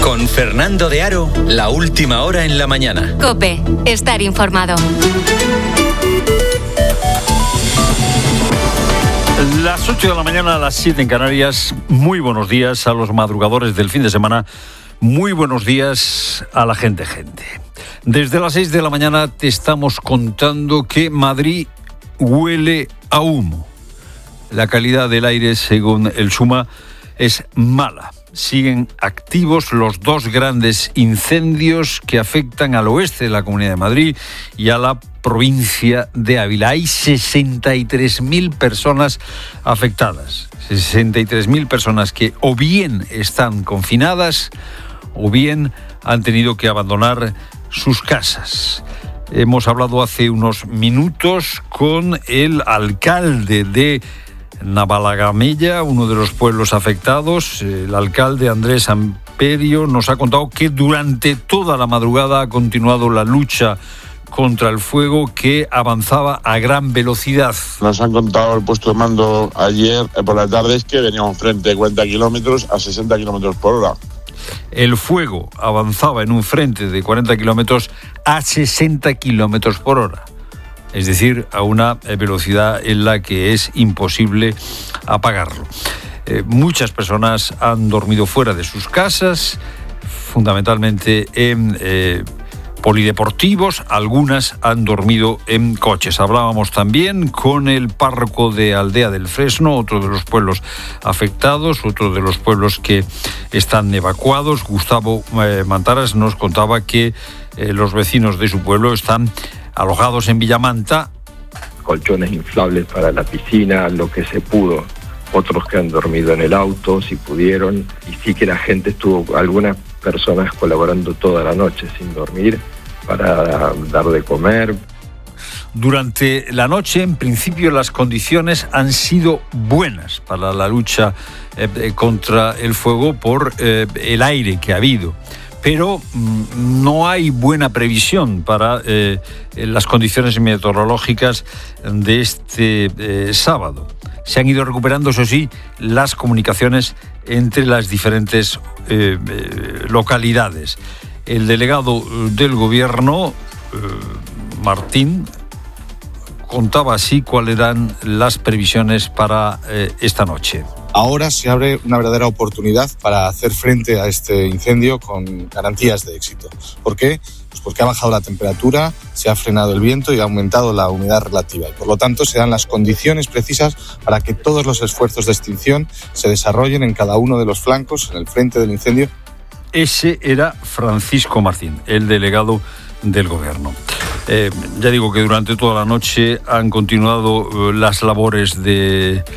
Con Fernando de Aro, la última hora en la mañana. COPE, estar informado. Las 8 de la mañana, a las 7 en Canarias. Muy buenos días a los madrugadores del fin de semana. Muy buenos días a la gente. Desde las 6 de la mañana te estamos contando que Madrid huele a humo. La calidad del aire, según el SUMA, es mala. Siguen activos los dos grandes incendios que afectan al oeste de la Comunidad de Madrid y a la provincia de Ávila. Hay 63.000 personas afectadas. 63.000 personas que o bien están confinadas o bien han tenido que abandonar sus casas. Hemos hablado hace unos minutos con el alcalde de Navalagamella, uno de los pueblos afectados. El alcalde Andrés Amperio nos ha contado que durante toda la madrugada ha continuado la lucha contra el fuego, que avanzaba a gran velocidad. Nos han contado el puesto de mando ayer por la tarde es que veníamos frente de 40 kilómetros a 60 kilómetros por hora. El fuego avanzaba en un frente de 40 kilómetros a 60 kilómetros por hora. Es decir, a una velocidad en la que es imposible apagarlo. Muchas personas han dormido fuera de sus casas, fundamentalmente en polideportivos, algunas han dormido en coches. Hablábamos también con el párroco de Aldea del Fresno, otro de los pueblos afectados, otro de los pueblos que están evacuados. Gustavo Mantaras nos contaba que los vecinos de su pueblo están alojados en Villamanta. Colchones inflables para la piscina, lo que se pudo. Otros que han dormido en el auto, si pudieron. Y sí que la gente estuvo, algunas personas colaborando toda la noche sin dormir para dar de comer. Durante la noche, en principio, las condiciones han sido buenas para la lucha contra el fuego por el aire que ha habido. Pero no hay buena previsión para las condiciones meteorológicas de este sábado. Se han ido recuperando, eso sí, las comunicaciones entre las diferentes localidades. El delegado del gobierno, Martín, contaba así cuáles eran las previsiones para esta noche. Ahora se abre una verdadera oportunidad para hacer frente a este incendio con garantías de éxito. ¿Por qué? Pues porque ha bajado la temperatura, se ha frenado el viento y ha aumentado la humedad relativa. Y por lo tanto se dan las condiciones precisas para que todos los esfuerzos de extinción se desarrollen en cada uno de los flancos, en el frente del incendio. Ese era Francisco Martín, el delegado del gobierno. Ya digo que durante toda la noche han continuado las labores de